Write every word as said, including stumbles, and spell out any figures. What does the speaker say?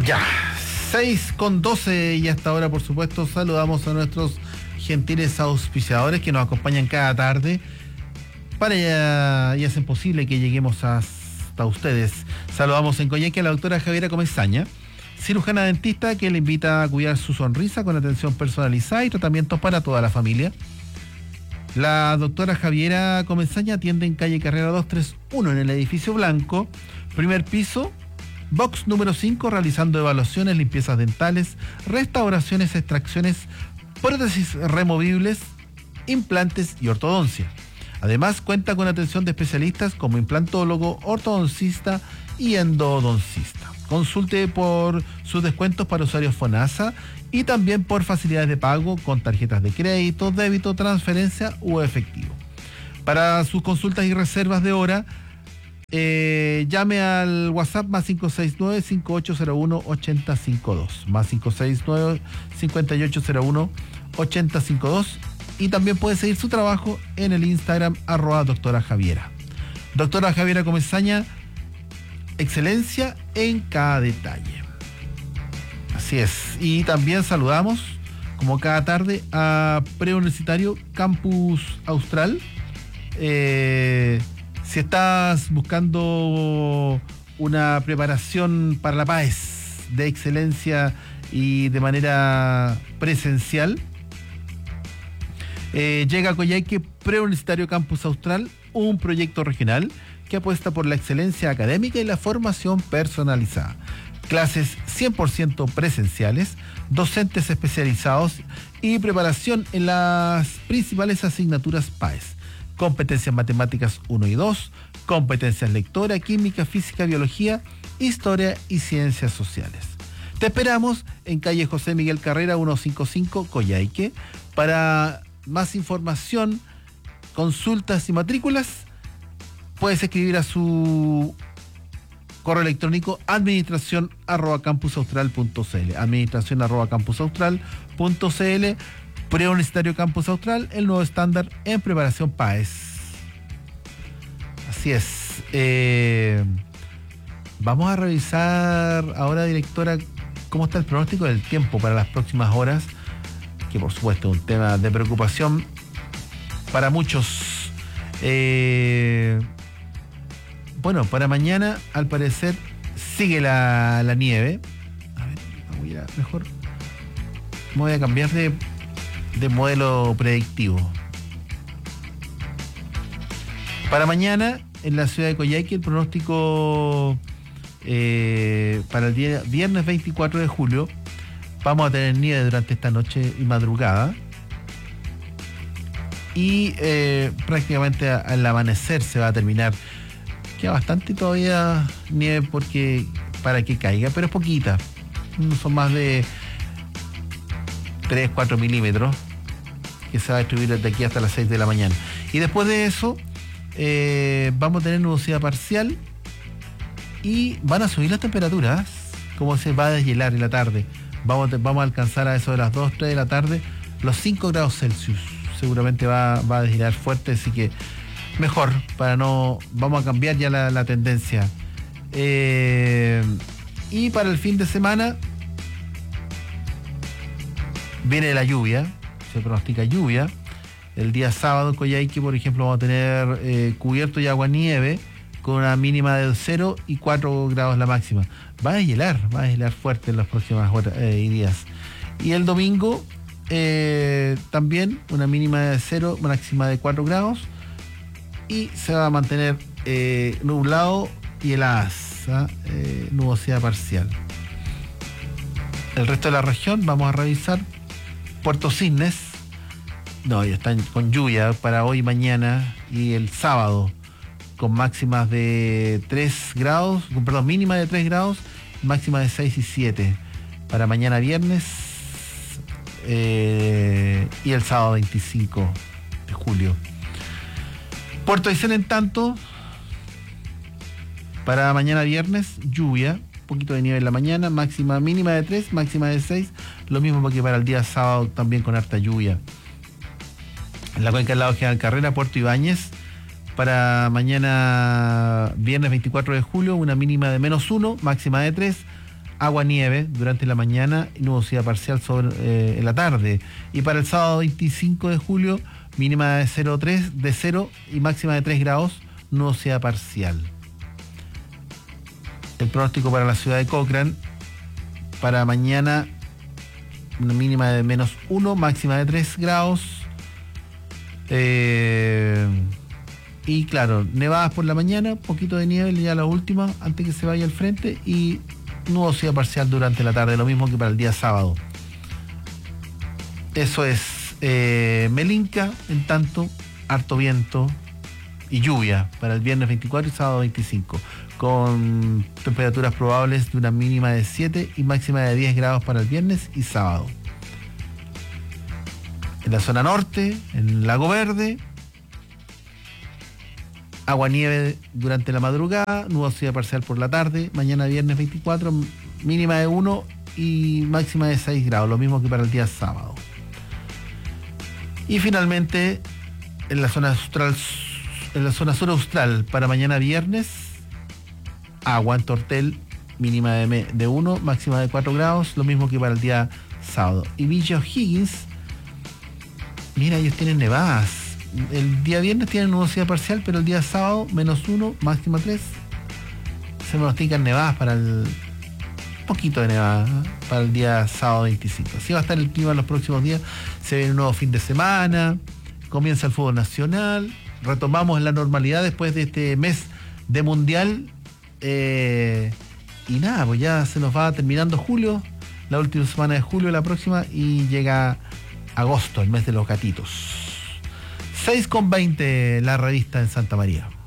Ya, seis con doce y hasta ahora, por supuesto, saludamos a nuestros gentiles auspiciadores que nos acompañan cada tarde para ya, y hacen posible que lleguemos hasta ustedes. Saludamos en Coyhaique a la doctora Javiera Comesaña, cirujana dentista que le invita a cuidar su sonrisa con atención personalizada y tratamientos para toda la familia. La doctora Javiera Comesaña atiende en calle Carrera doscientos treinta y uno en el edificio blanco, primer piso, box número cinco, realizando evaluaciones, limpiezas dentales, restauraciones, extracciones, prótesis removibles, implantes y ortodoncia. Además, cuenta con atención de especialistas como implantólogo, ortodoncista y endodoncista. Consulte por sus descuentos para usuarios FONASA y también por facilidades de pago con tarjetas de crédito, débito, transferencia u efectivo. Para sus consultas y reservas de hora, eh, llame al WhatsApp más cinco seis nueve, cinco ocho cero uno, ocho cero cinco dos, más cinco seis nueve, cinco ocho cero uno, ocho cero cinco dos, y también puede seguir su trabajo en el Instagram arroba doctora Javiera. Doctora Javiera Comesaña, excelencia en cada detalle. Así es. Y también saludamos, como cada tarde, a Preuniversitario Campus Austral. Eh, si estás buscando una preparación para la PAES de excelencia y de manera presencial, eh, llega a Coyhaique Preuniversitario Campus Austral, un proyecto regional que apuesta por la excelencia académica y la formación personalizada. Clases cien por ciento presenciales, docentes especializados y preparación en las principales asignaturas PAES. Competencias matemáticas uno y dos, competencias lectora, química, física, biología, historia y ciencias sociales. Te esperamos en calle José Miguel Carrera ciento cincuenta y cinco, Coyhaique. Para más información, consultas y matrículas, puedes escribir a su correo electrónico administración arroba campusaustral punto cl, administración arroba campusaustral punto cl. Preuniversitario Campus Austral, el nuevo estándar en preparación PAES. Así es. Eh, vamos a revisar ahora, directora, cómo está el pronóstico del tiempo para las próximas horas, que por supuesto es un tema de preocupación para muchos. Eh, bueno, para mañana, al parecer, sigue la, la nieve. A ver, vamos a ir a, mejor. Me voy a cambiar de, de modelo predictivo. Para mañana, en la ciudad de Coyhaique, el pronóstico eh, para el día viernes veinticuatro de julio, vamos a tener nieve durante esta noche y madrugada. Y eh, prácticamente al amanecer se va a terminar. Queda bastante todavía nieve porque para que caiga, pero es poquita. No son más de tres, cuatro milímetros que se va a distribuir desde aquí hasta las seis de la mañana. Y después de eso eh, vamos a tener nubosidad parcial y van a subir las temperaturas, como se va a deshielar en la tarde. Vamos, vamos a alcanzar a eso de las dos, tres de la tarde los cinco grados Celsius. Seguramente va, va a deshielar fuerte, así que mejor, para no... Vamos a cambiar ya la, la tendencia. Eh, y para el fin de semana viene la lluvia, se pronostica lluvia. El día sábado en Coyhaique, por ejemplo, vamos a tener eh, cubierto y agua-nieve con una mínima de cero y cuatro grados la máxima. Va a deshielar, va a deshielar fuerte en las próximas horas, eh, días. Y el domingo eh, también una mínima de cero, máxima de cuatro grados. Y se va a mantener eh, nublado y heladas, ¿ah? eh, nubosidad parcial. El resto de la región vamos a revisar. Puerto Cisnes, no, ya están con lluvia para hoy, mañana y el sábado, con máximas de tres grados, perdón, mínima de tres grados, máxima de seis y siete. Para mañana viernes eh, y el sábado veinticinco de julio. Puerto Aysén, en tanto, para mañana viernes, lluvia, un poquito de nieve en la mañana, máxima mínima de tres, máxima de seis, lo mismo que para el día sábado, también con harta lluvia. En la cuenca del lago General Carrera, Puerto Ibáñez, para mañana viernes veinticuatro de julio, una mínima de menos uno, máxima de tres, agua-nieve durante la mañana y nubosidad parcial sobre, eh, en la tarde. Y para el sábado veinticinco de julio, mínima de cero coma tres, de cero y máxima de tres grados, nubosidad parcial. El pronóstico para la ciudad de Cochrane, para mañana, una mínima de menos uno, máxima de tres grados. Eh, y claro, nevadas por la mañana, poquito de nieve ya la última, antes que se vaya el frente, y nubosidad parcial durante la tarde, lo mismo que para el día sábado. Eso es eh, Melinca, en tanto, harto viento y lluvia para el viernes veinticuatro y sábado veinticinco, con temperaturas probables de una mínima de siete y máxima de diez grados para el viernes y sábado. En la zona norte, en Lago Verde, agua-nieve durante la madrugada, nubosidad parcial por la tarde, mañana viernes veinticuatro, mínima de uno y máxima de seis grados, lo mismo que para el día sábado. Y finalmente, en la zona austral, en la zona sur austral, para mañana viernes, agua en Tortel, mínima de, de uno, máxima de cuatro grados, lo mismo que para el día sábado. Y Villa O'Higgins, mira, ellos tienen nevadas. El día viernes tienen nubosidad parcial, pero el día sábado, menos uno, máxima tres. Se pronostican nevadas para el... poquito de nevada, ¿eh? Para el día sábado veinticinco. Así va a estar el clima en los próximos días. Se viene un nuevo fin de semana, comienza el fútbol nacional, retomamos la normalidad después de este mes de mundial. Eh, y nada, pues ya se nos va terminando julio, la última semana de julio, la próxima, y llega agosto, el mes de los gatitos. seis con veinte la revista en Santa María.